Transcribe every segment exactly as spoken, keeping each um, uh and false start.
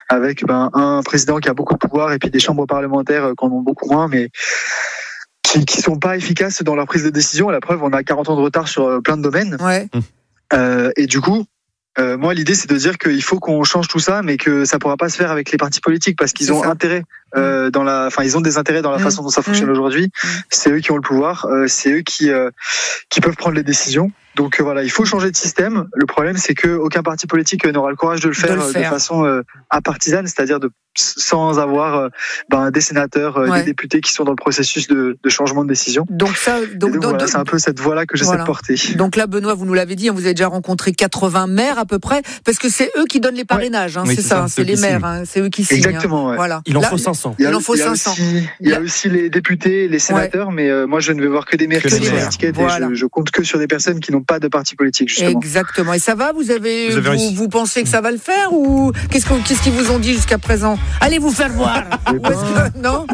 avec ben, un président qui a beaucoup de pouvoir et puis des chambres parlementaires qui en ont beaucoup moins, mais qui qui sont pas efficaces dans leur prise de décision. À la preuve, on a quarante ans de retard sur plein de domaines. Ouais. Euh, et du coup, euh, moi, l'idée, c'est de dire qu'il faut qu'on change tout ça, mais que ça pourra pas se faire avec les partis politiques parce qu'ils C'est ont ça. intérêt euh, dans la, enfin, ils ont des intérêts dans la Mmh. façon dont ça fonctionne Mmh. aujourd'hui. Mmh. C'est eux qui ont le pouvoir, euh, c'est eux qui euh, qui peuvent prendre les décisions. Donc euh, voilà, il faut changer de système. Le problème, c'est que aucun parti politique euh, n'aura le courage de le faire le euh, de faire. façon euh, apartisane, c'est-à-dire de sans avoir euh, ben, des sénateurs, euh, Ouais. des députés qui sont dans le processus de, de changement de décision. Donc ça, donc, Et donc, donc, voilà, donc- c'est un peu cette voie-là que j'essaie Voilà. de porter. donc là, Benoît, vous nous l'avez dit, hein, vous avez déjà rencontré quatre-vingts maires à peu près, parce que c'est eux qui donnent les parrainages, hein, Oui, c'est c'est ça, ça, hein, c'est c'est eux les qui maires, signent. hein, c'est eux qui signent. Exactement. hein. Ouais. Voilà. Il en Là, faut cinq cents. Il y a, Il en faut il y a cinq cents. aussi, il y a Ouais. aussi les députés, les sénateurs, mais euh, moi je ne vais voir que des maires Que qui les sont sur maires. l'étiquette Voilà. et je, je compte que sur des personnes qui n'ont pas de parti politique justement. Exactement. Et ça va, vous avez, Vous avez vous, réussi. vous pensez que ça va le faire ou qu'est-ce qu'on- qu'est-ce qu'ils vous ont dit jusqu'à présent? Allez vous faire voir. Eh Ou est-ce que- non.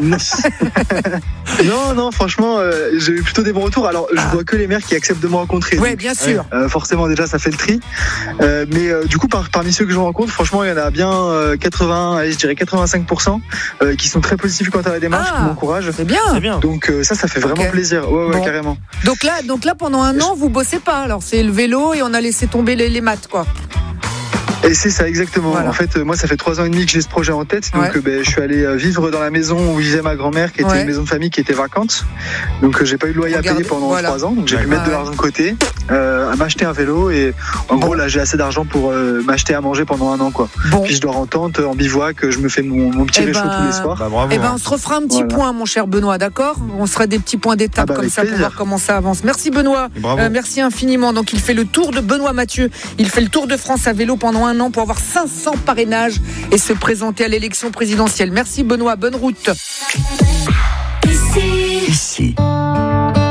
non, non, franchement, euh, j'ai eu plutôt des bons retours. Alors, je vois que les maires qui acceptent de me rencontrer. Ouais, donc, bien sûr. euh, forcément, déjà, ça fait le tri. Euh, mais euh, du coup, par, parmi ceux que je rencontre, franchement, il y en a bien euh, quatre-vingts, allez, je dirais quatre-vingt-cinq pour cent euh, qui sont très positifs quant à la démarche, Ah. qui m'encouragent. C'est bien. C'est bien. Donc euh, ça, ça fait vraiment Ok. plaisir. Ouais, ouais, Bon. carrément. Donc là, donc là, pendant un an, vous bossez pas. Alors c'est le vélo et on a laissé tomber les, les maths, quoi. Et c'est ça, exactement. Voilà. En fait, euh, moi, ça fait trois ans et demi que j'ai ce projet en tête. Donc, Ouais. euh, ben, je suis allé euh, vivre dans la maison où vivait ma grand-mère, qui était Ouais. une maison de famille qui était vacante. Donc, euh, j'ai pas eu de loyer Regardez, à payer pendant voilà. trois ans. Donc, j'ai pu D'accord. mettre de Ouais. l'argent de côté, euh, à m'acheter un vélo. Et en Bon. gros, là, j'ai assez d'argent pour euh, m'acheter à manger pendant un an, quoi. Bon. Puis, je dors en tente, en bivouac. Je me fais mon, mon petit Eh réchaud ben, tous les soirs. Bah, bravo. Eh ben, hein. on se refera un petit Voilà. point, mon cher Benoît, d'accord? On se fera des petits points d'étape Ah bah, comme avec ça pour plaisir. voir comment ça avance. Merci Benoît. Et bravo. Euh, merci infiniment. Donc il fait le tour de Benoît Mathieu. Il fait le tour de France à vélo pendant un an pour avoir cinq cents parrainages et se présenter à l'élection présidentielle. Merci Benoît. Bonne route.